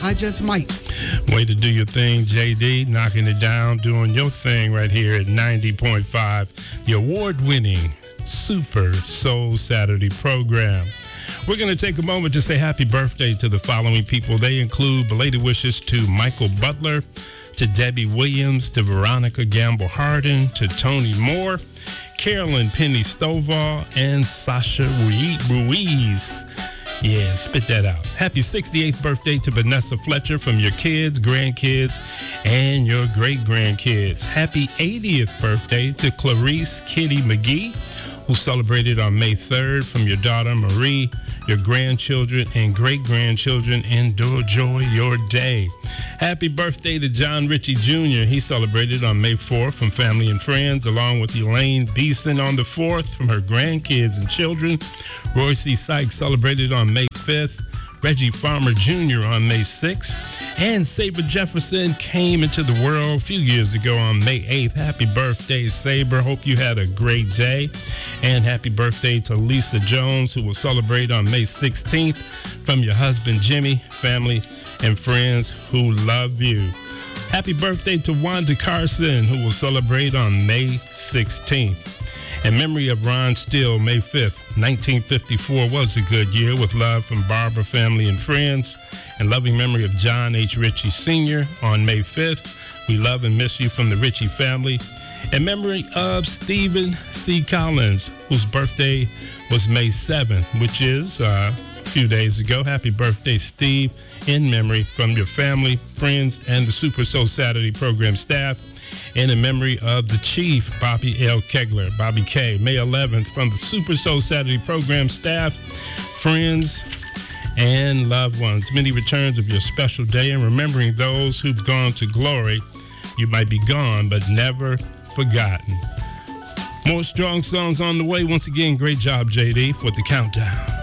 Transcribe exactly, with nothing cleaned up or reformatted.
I just might. Way to do your thing, J D. Knocking it down, doing your thing right here at ninety point five, the award-winning Super Soul Saturday program. We're going to take a moment to say happy birthday to the following people. They include belated wishes to Michael Butler, to Debbie Williams, to Veronica Gamble Harden, to Tony Moore, Carolyn Penny Stovall, and Sasha Ruiz. Yeah, spit that out. Happy sixty-eighth birthday to Vanessa Fletcher from your kids, grandkids, and your great-grandkids. Happy eightieth birthday to Clarice Kitty McGee, who celebrated on May third, from your daughter Marie. Your grandchildren and great-grandchildren, enjoy your day. Happy birthday to John Ritchie Junior He celebrated on May fourth from family and friends, along with Elaine Beeson on the fourth from her grandkids and children. Royce Sykes celebrated on May fifth. Reggie Farmer Junior on May sixth. And Saber Jefferson came into the world a few years ago on May eighth. Happy birthday, Saber. Hope you had a great day. And happy birthday to Lisa Jones, who will celebrate on May sixteenth, from your husband, Jimmy, family, and friends who love you. Happy birthday to Wanda Carson, who will celebrate on May sixteenth. In memory of Ron Steele, May fifth, nineteen fifty-four was a good year, with love from Barbara, family, and friends. And loving memory of John H. Ritchie Senior on May fifth. We love and miss you from the Ritchie family. In memory of Stephen C. Collins, whose birthday was May seventh, which is uh, a few days ago. Happy birthday, Steve, in memory from your family, friends, and the Super Soul Saturday program staff. And in memory of the Chief, Bobby L. Kegler, Bobby K., May eleventh, from the Super Soul Saturday program staff, friends, and loved ones. Many returns of your special day, and remembering those who've gone to glory. You might be gone, but never forgotten. More strong songs on the way. Once again, great job, J D, for the countdown.